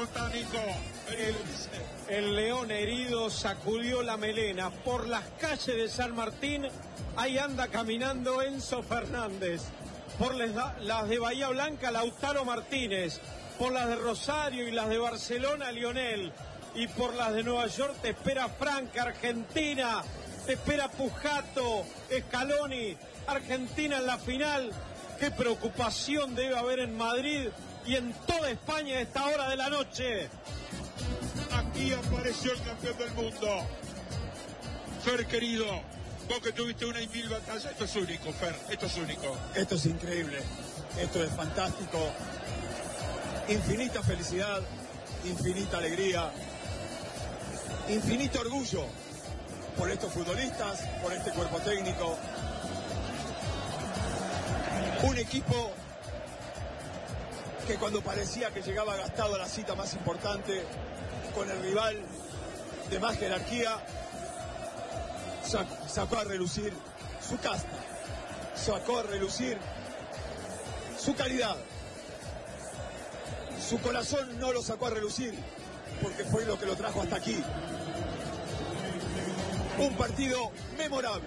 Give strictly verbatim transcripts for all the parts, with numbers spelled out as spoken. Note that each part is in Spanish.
botánico. El, el león herido sacudió la melena. Por las calles de San Martín, ahí anda caminando Enzo Fernández. Por las, las de Bahía Blanca, Lautaro Martínez. Por las de Rosario y las de Barcelona, Lionel. Y por las de Nueva York te espera Franca, Argentina. Te espera Pujato, Scaloni. Argentina en la final. Qué preocupación debe haber en Madrid y en toda España a esta hora de la noche. Aquí apareció el campeón del mundo. Fer, querido, vos que tuviste una y mil batallas, esto es único, Fer, esto es único. Esto es increíble, esto es fantástico. Infinita felicidad, infinita alegría, infinito orgullo por estos futbolistas, por este cuerpo técnico. Un equipo que cuando parecía que llegaba gastado a la cita más importante, con el rival de más jerarquía, sacó a relucir su casta, sacó a relucir su calidad. Su corazón no lo sacó a relucir, porque fue lo que lo trajo hasta aquí. Un partido memorable.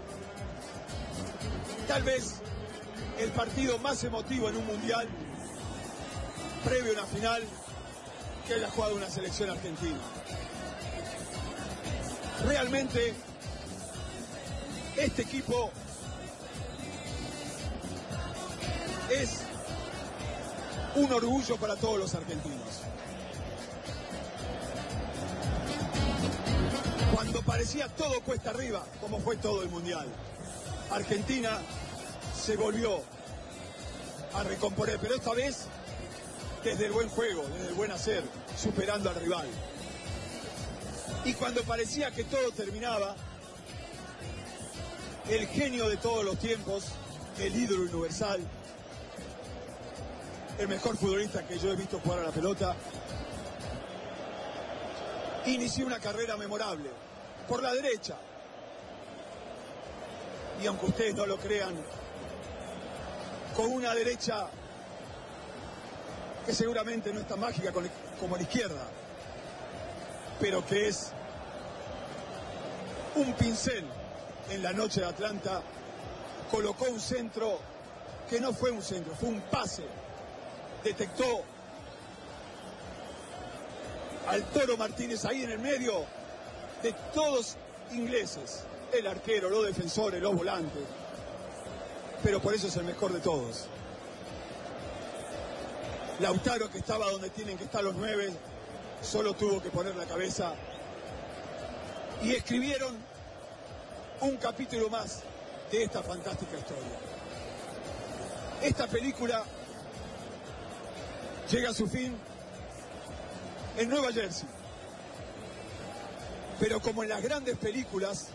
Tal vez el partido más emotivo en un mundial, previo a una final, que haya jugado una selección argentina. Realmente, este equipo es un orgullo para todos los argentinos. Cuando parecía todo cuesta arriba, como fue todo el mundial, Argentina se volvió a recomponer, pero esta vez desde el buen juego, desde el buen hacer, superando al rival. Y cuando parecía que todo terminaba, el genio de todos los tiempos, el ídolo universal, el mejor futbolista que yo he visto jugar a la pelota, inició una carrera memorable, por la derecha. Y aunque ustedes no lo crean, con una derecha que seguramente no es tan mágica como la izquierda, pero que es un pincel en la noche de Atlanta, colocó un centro que no fue un centro, fue un pase. Detectó al Toro Martínez ahí en el medio de todos ingleses, el arquero, los defensores, los volantes, pero por eso es el mejor de todos. Lautaro, que estaba donde tienen que estar los nueve, solo tuvo que poner la cabeza y escribieron un capítulo más de esta fantástica historia. Esta película llega a su fin en Nueva Jersey, pero como en las grandes películas,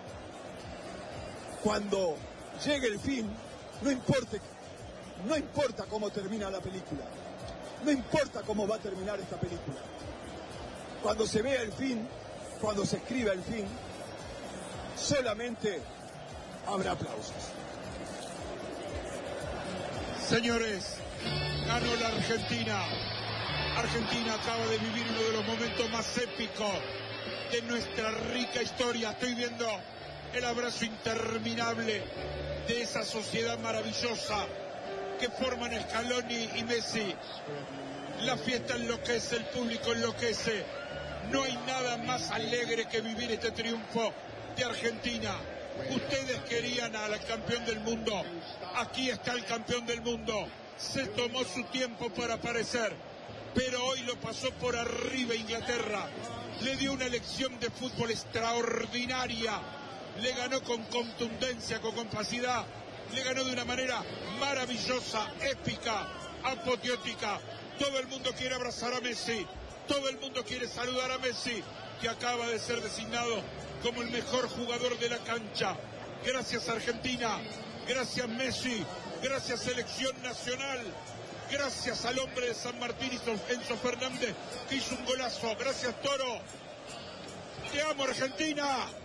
cuando llegue el fin, no importa, no importa cómo termina la película, no importa cómo va a terminar esta película. Cuando se vea el fin, cuando se escriba el fin, solamente habrá aplausos. Señores, ganó la Argentina. Argentina acaba de vivir uno de los momentos más épicos de nuestra rica historia. Estoy viendo el abrazo interminable de esa sociedad maravillosa que forman Scaloni y Messi. La fiesta enloquece, el público enloquece. No hay nada más alegre que vivir este triunfo de Argentina. Ustedes querían al campeón del mundo. Aquí está el campeón del mundo. Se tomó su tiempo para aparecer, pero hoy lo pasó por arriba Inglaterra. Le dio una lección de fútbol extraordinaria. Le ganó con contundencia, con capacidad. Le ganó de una manera maravillosa, épica, apoteótica. Todo el mundo quiere abrazar a Messi. Todo el mundo quiere saludar a Messi, que acaba de ser designado como el mejor jugador de la cancha. Gracias Argentina, gracias Messi, gracias Selección Nacional, gracias al hombre de San Martín, Enzo Fernández, que hizo un golazo. Gracias Toro. Te amo Argentina.